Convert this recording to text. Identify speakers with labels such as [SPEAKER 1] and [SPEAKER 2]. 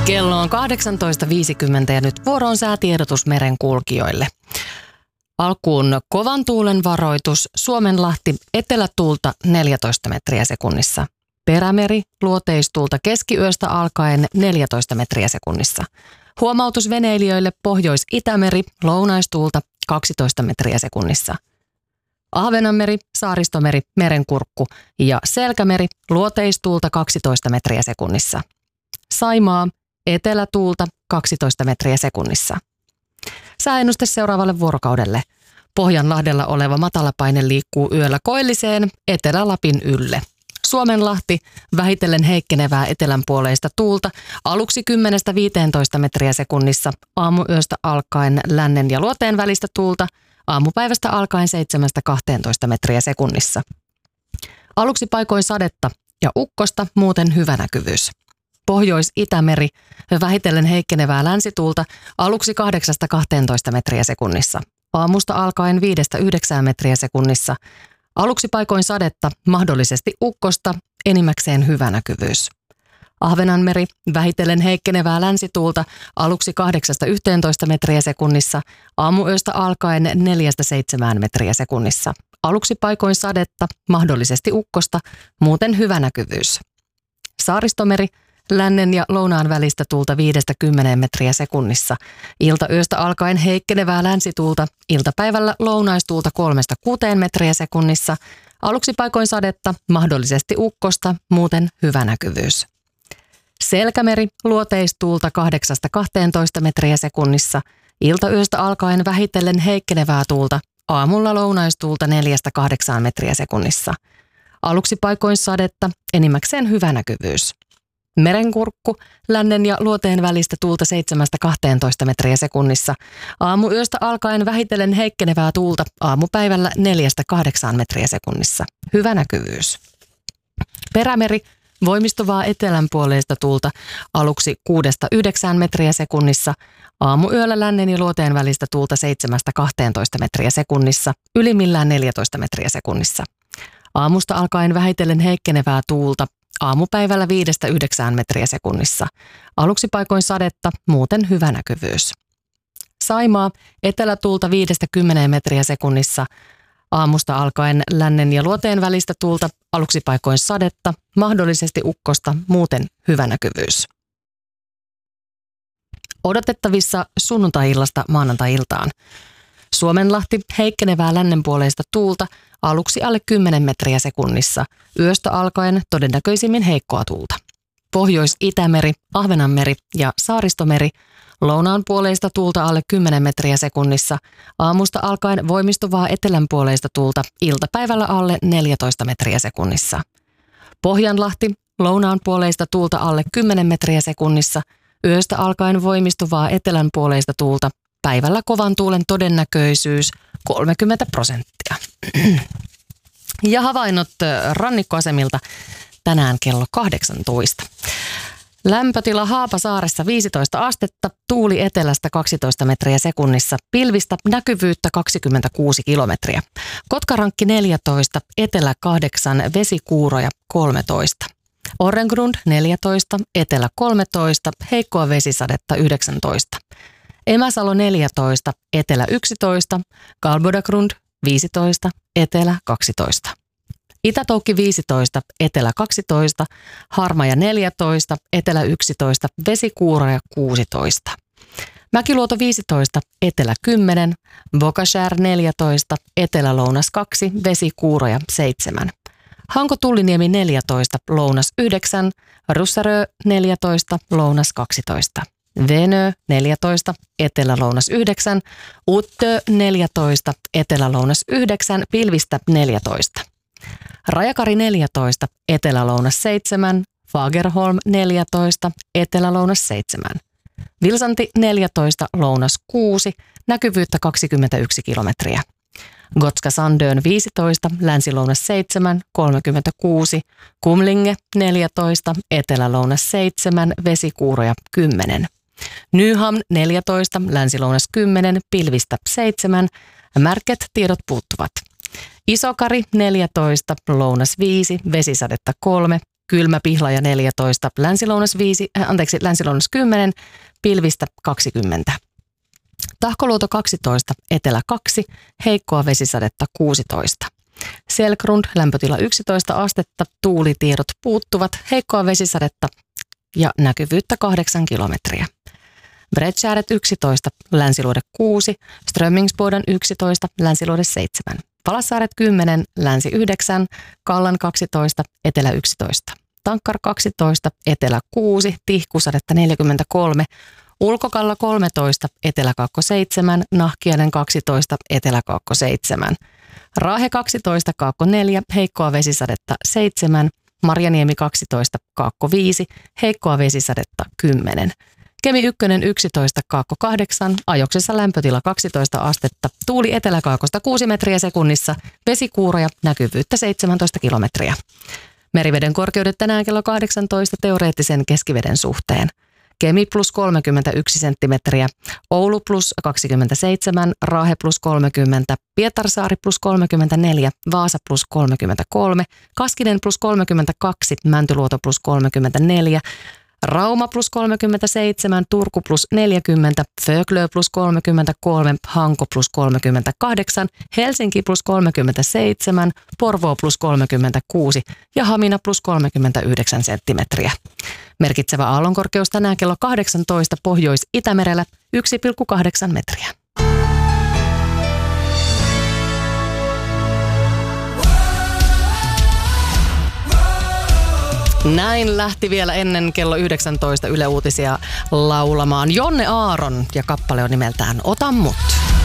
[SPEAKER 1] Kello on 18.50 ja nyt vuoro on säätiedotus merenkulkijoille. Alkuun kovan tuulen varoitus, Suomenlahti etelätuulta 14 metriä sekunnissa. Perämeri luoteistuulta keskiyöstä alkaen 14 metriä sekunnissa. Huomautus veneilijöille Pohjois-Itämeri lounaistuulta 12 metriä sekunnissa. Ahvenanmeri, Saaristomeri, Merenkurkku ja Selkämeri luoteistuulta 12 metriä sekunnissa. Saimaa etelätuulta 12 metriä sekunnissa. Sääennuste seuraavalle vuorokaudelle. Pohjanlahdella oleva matalapaine liikkuu yöllä koilliseen Etelä-Lapin ylle. Suomenlahti vähitellen heikkenevää etelänpuoleista tuulta aluksi 10-15 metriä sekunnissa, aamuyöstä alkaen lännen ja luoteen välistä tuulta, aamupäivästä alkaen 7-12 metriä sekunnissa. Aluksi paikoin sadetta ja ukkosta, muuten hyvä näkyvyys. Pohjois-Itämeri vähitellen heikkenevää länsituulta aluksi 8-12 metriä sekunnissa, aamusta alkaen 5-9 metriä sekunnissa. Aluksi paikoin sadetta, mahdollisesti ukkosta, enimmäkseen hyvä näkyvyys. Ahvenanmeri vähitellen heikkenevää länsituulta aluksi 8-11 metriä sekunnissa, aamuyöstä alkaen 4-7 metriä sekunnissa. Aluksi paikoin sadetta, mahdollisesti ukkosta, muuten hyvä näkyvyys. Saaristomeri lännen ja lounaan välistä tuulta 5-10 metriä sekunnissa. Iltayöstä alkaen heikkenevää länsituulta, iltapäivällä lounaistuulta 3-6 metriä sekunnissa. Aluksi paikoin sadetta, mahdollisesti ukkosta, muuten hyvä näkyvyys. Selkämeri luoteistuulta 8-12 metriä sekunnissa. Iltayöstä alkaen vähitellen heikkenevää tuulta, aamulla lounaistuulta 4-8 metriä sekunnissa. Aluksi paikoin sadetta, enimmäkseen hyvä näkyvyys. Merenkurkku, lännen ja luoteen välistä tuulta 7-12 metriä sekunnissa. Aamuyöstä alkaen vähitellen heikkenevää tuulta, aamupäivällä 4-8 metriä sekunnissa. Hyvä näkyvyys. Perämeri, voimistuvaa etelänpuoleista tuulta aluksi 6-9 metriä sekunnissa. Aamuyöllä lännen ja luoteen välistä tuulta 7-12 metriä sekunnissa, ylimmillään 14 metriä sekunnissa. Aamusta alkaen vähitellen heikkenevää tuulta, aamupäivällä 5-9 metriä sekunnissa. Aluksi paikoin sadetta, muuten hyvä näkyvyys. Saimaa etelätuulta 5-10 metriä sekunnissa. Aamusta alkaen lännen ja luoteen välistä tuulta, aluksi paikoin sadetta, mahdollisesti ukkosta, muuten hyvä näkyvyys. Odotettavissa sunnuntai-illasta maanantai-iltaan. Suomenlahti heikkenevää lännenpuoleista tuulta, aluksi alle 10 metriä sekunnissa, yöstä alkaen todennäköisimmin heikkoa tuulta. Pohjois-Itämeri, Ahvenanmeri ja Saaristomeri, lounaanpuoleista tuulta alle 10 metriä sekunnissa, aamusta alkaen voimistuvaa etelänpuoleista tuulta, iltapäivällä alle 14 metriä sekunnissa. Pohjanlahti, lounaanpuoleista tuulta alle 10 metriä sekunnissa, yöstä alkaen voimistuvaa etelänpuoleista tuulta, päivällä kovan tuulen todennäköisyys 30%. Ja havainnot rannikkoasemilta tänään kello 18. Lämpötila Haapasaaressa 15 astetta, tuuli etelästä 12 metriä sekunnissa, pilvistä näkyvyyttä 26 kilometriä. Kotkarankki 14, etelä 8, vesikuuroja 13. Orrengrund 14, etelä 13, heikkoa vesisadetta 19. Emäsalo 14, etelä 11, Galbodagrund 15, etelä 12. Itätoukki 15, etelä 12, Harmaja 14, etelä 11, vesikuuroja 16. Mäkiluoto 15, etelä 10, Bokashär 14, etelä-lounas 2, vesikuuroja 7. Hanko-Tulliniemi 14, lounas 9, Russarö 14, lounas 12. Venö 14, etelä-lounas 9, Uttö 14, etelä-lounas 9, pilvistä 14. Rajakari 14, etelä-lounas 7, Fagerholm 14, etelä-lounas 7. Vilsanti 14, lounas 6, näkyvyyttä 21 kilometriä. Gotska Sandön 15, länsi-lounas 7, 36, Kumlinge 14, etelä-lounas 7, vesikuuroja 10. Nyhamn 14, länsi-lounas 10, pilvistä 7, märket tiedot puuttuvat. Isokari 14, lounas 5, vesisadetta 3, kylmä Pihlaja 14, Länsi-Lounas 10, pilvistä 20. Tahkoluoto 12, etelä 2, heikkoa vesisadetta 16. Selkrund, lämpötila 11 astetta, tuulitiedot puuttuvat, heikkoa vesisadetta ja näkyvyyttä 8 kilometriä. Bredskäret 11, Länsiluode 6, Strömmingsboden 11, Länsiluode 7. Palassaaret 10, Länsi 9, Kallan 12, Etelä 11. Tankkar 12, Etelä 6, Tihkusadetta 43, Ulkokalla 13, Etelä-Kaakko 7, Nahkiainen 12, Etelä-Kaakko 7. Raahe 12, Kaakko 4, heikkoa vesisadetta 7, Marjaniemi 12, Kaakko 5, heikkoa vesisadetta 10. Kemi 1, 11, Kaakko 8, Ajoksessa lämpötila 12 astetta, tuuli eteläkaakosta 6 metriä sekunnissa, vesikuuroja, näkyvyyttä 17 kilometriä. Meriveden korkeudet tänään kello 18 teoreettisen keskiveden suhteen. Kemi plus 31 senttimetriä, Oulu plus 27, Raahe plus 30, Pietarsaari plus 34, Vaasa plus 33, Kaskinen plus 32, Mäntyluoto plus 34, Rauma plus 37, Turku plus 40, Föglö plus 33, Hanko plus 38, Helsinki plus 37, Porvoo plus 36 ja Hamina plus 39 senttimetriä. Merkitsevä aallonkorkeus tänään kello 18 Pohjois-Itämerellä 1,8 metriä. Näin lähti vielä ennen kello 19 Yle Uutisia laulamaan Jonne Aaron ja kappale on nimeltään Ota mut.